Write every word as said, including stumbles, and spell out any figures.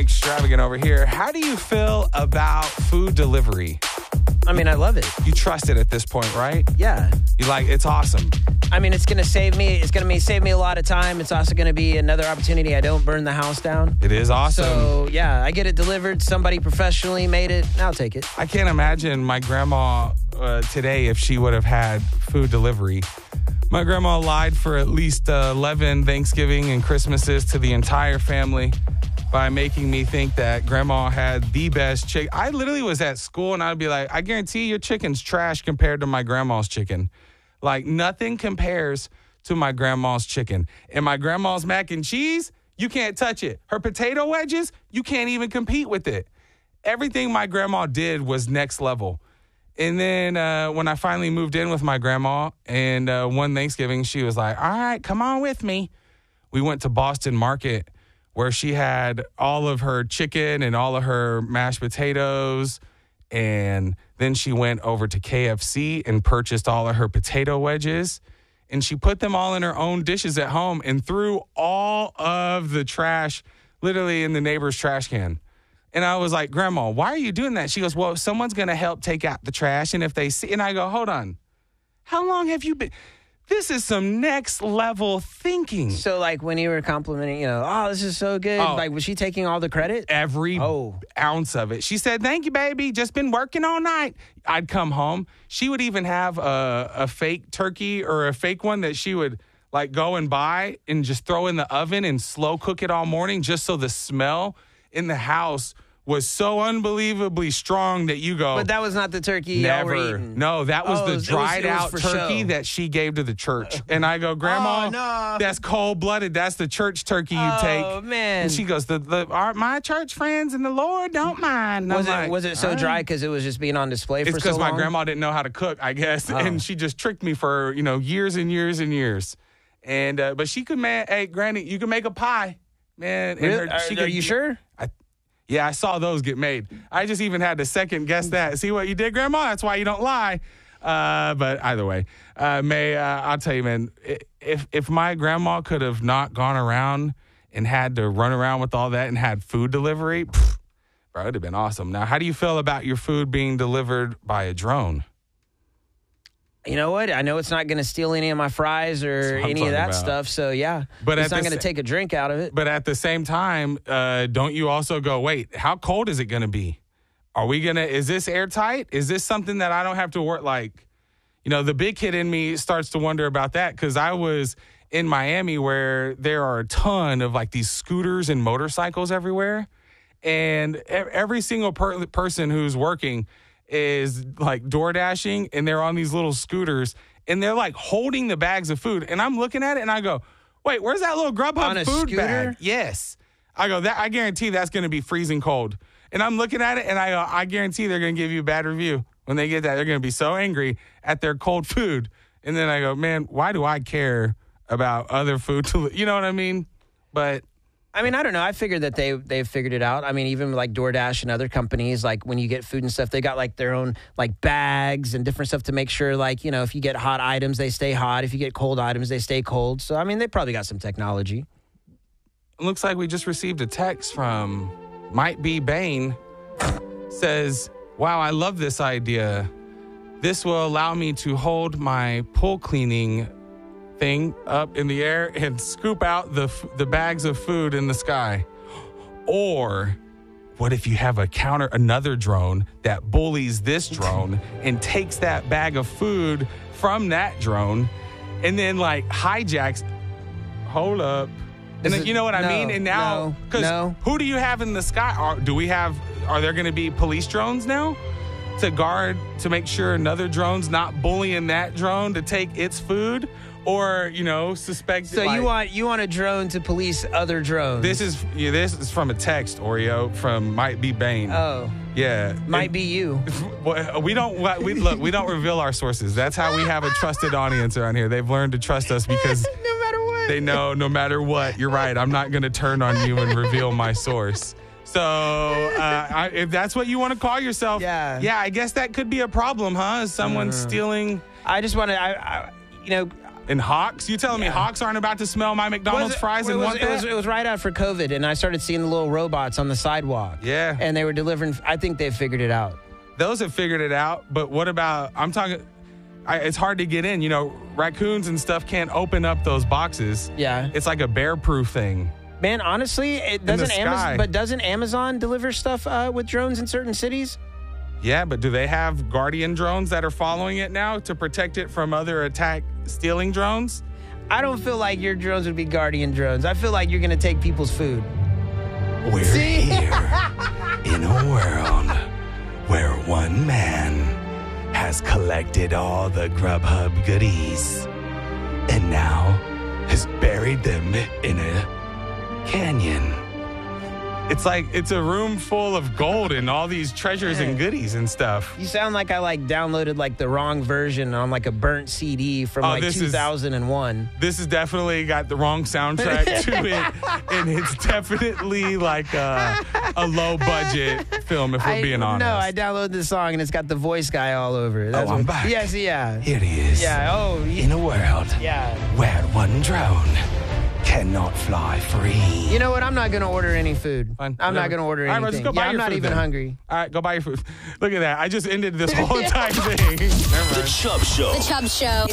extravagant over here. How do you feel about food delivery? I mean, I love it. You trust it at this point, right? Yeah. You like, it's awesome. I mean, it's going to save me. It's going to save me a lot of time. It's also going to be another opportunity. I don't burn the house down. It is awesome. So, yeah, I get it delivered. Somebody professionally made it. I'll take it. I can't imagine my grandma uh, today if she would have had food delivery. My grandma lied for at least uh, eleven Thanksgiving and Christmases to the entire family by making me think that grandma had the best chicken. I literally was at school and I'd be like, I guarantee your chicken's trash compared to my grandma's chicken. Like nothing compares to my grandma's chicken. And my grandma's mac and cheese, you can't touch it. Her potato wedges, you can't even compete with it. Everything my grandma did was next level. And then uh, when I finally moved in with my grandma and uh, one Thanksgiving, she was like, all right, come on with me. We went to Boston Market where she had all of her chicken and all of her mashed potatoes. And then she went over to K F C and purchased all of her potato wedges. And she put them all in her own dishes at home and threw all of the trash literally in the neighbor's trash can. And I was like, Grandma, why are you doing that? She goes, well, someone's going to help take out the trash. And if they see, and I go, hold on. How long have you been? This is some next level thinking. So, like, when you were complimenting, you know, oh, this is so good. Oh. Like, was she taking all the credit? Every oh. ounce of it. She said, thank you, baby. Just been working all night. I'd come home. She would even have a, a fake turkey or a fake one that she would, like, go and buy and just throw in the oven and slow cook it all morning just so the smell in the house was so unbelievably strong that you go. But that was not the turkey y'all were Never. eating. No, that was Oh, the it was- it was- dried it was out for turkey show. that she gave to the church. And I go, Grandma, Oh, no. that's cold blooded. That's the church turkey you take. Oh, man. And she goes, the, the our, my church friends and the Lord don't mind. And Was it I'm like, was it so "All dry right." because it was just being on display It's for so because long? my grandma didn't know how to cook, I guess, Oh. and she just tricked me for you know years and years and years. And uh, but she could, man. Hey, Granny, you can make a pie, man. and Really? her- she Are, are could- you sure? I, yeah, I saw those get made. I just even had to second guess that. See what you did, Grandma? That's why you don't lie. Uh, but either way, uh, May, uh, I'll tell you, man, if if my grandma could have not gone around and had to run around with all that and had food delivery, pff, bro, it would have been awesome. Now, how do you feel about your food being delivered by a drone? You know what? I know it's not going to steal any of my fries or That's what I'm any of talking that about. stuff. So, yeah. But it's at not the going to sa- take a drink out of it. But at the same time, uh, don't you also go, wait, how cold is it going to be? Are we going to, is this airtight? Is this something that I don't have to work like, you know, the big kid in me starts to wonder about that because I was in Miami where there are a ton of like these scooters and motorcycles everywhere. And e- every single per- person who's working is like door dashing and they're on these little scooters and they're like holding the bags of food. And I'm looking at it and I go, wait, where's that little Grubhub On a food scooter? bag? Yes. I go, that I guarantee that's going to be freezing cold. And I'm looking at it and I go, I guarantee they're going to give you a bad review. When they get that, they're going to be so angry at their cold food. And then I go, man, why do I care about other food? To, you know what I mean? But I mean, I don't know. I figured that they they've figured it out. I mean, even like DoorDash and other companies, like when you get food and stuff, they got like their own like bags and different stuff to make sure, like, you know, if you get hot items, they stay hot. If you get cold items, they stay cold. So, I mean, they probably got some technology. it looks like we just received a text from Might Be Bane. Says, wow, I love this idea. This will allow me to hold my pool cleaning thing up in the air and scoop out the f- the bags of food in the sky. Or what if you have a counter, another drone that bullies this drone and takes that bag of food from that drone and then like hijacks, hold up. And Is then, it- you know what I no, mean? And now, no, because no. who do you have in the sky? Are, do we have, are there going to be police drones now to guard, to make sure another drone's not bullying that drone to take its food? Or, you know, suspect. So like, you want you want a drone to police other drones? This is yeah, this is from a text, Oreo, from Might Be Bane. Oh, Yeah. might And- be you. Well, we don't what- we look, we don't reveal our sources. That's how we have a trusted audience around here. They've learned to trust us because No matter what. they know no matter what. You're right. I'm not going to turn on you and reveal my source. So, uh, I, if that's what you want to call yourself, Yeah. yeah, I guess that could be a problem, huh? Is someone stealing? I just want to, I, I, you know, In Hawks? You telling me Yeah. Hawks aren't about to smell my McDonald's Was it- fries it and was, want it was, that? it was right after COVID, and I started seeing the little robots on the sidewalk. Yeah. And they were delivering. I think they figured it out. Those have figured it out, but what about, I'm talking, I, it's hard to get in. You know, raccoons and stuff can't open up those boxes. Yeah. It's like a bear-proof thing. Man, honestly, it the doesn't sky. Amazon, but doesn't Amazon deliver stuff uh, with drones in certain cities? Yeah, but do they have Guardian drones that are following it now to protect it from other attack stealing drones? I don't feel like your drones would be Guardian drones. I feel like you're going to take people's food. We're here in a world where one man has collected all the Grubhub goodies and now has buried them in a canyon. It's like it's a room full of gold and all these treasures and goodies and stuff. You sound like I like downloaded like the wrong version on like a burnt C D from Oh, like this two is- thousand one. This has definitely got the wrong soundtrack to it, and it's definitely like a, a low budget film, if we're I, being honest. No, I downloaded the song and it's got the voice guy all over. That's I'm what- back. Yes, yeah. Here it is. Yeah, oh, y- In a world yeah. where one drone cannot fly free. You know what? I'm not going to order any food. Fine, I'm not whatever. going to order All right, bro, anything. just go buy yeah, I'm your not food even then. hungry. All right, go buy your food. Look at that. I just ended this whole entire thing. Never mind. The Chubb Show. The Chubb Show.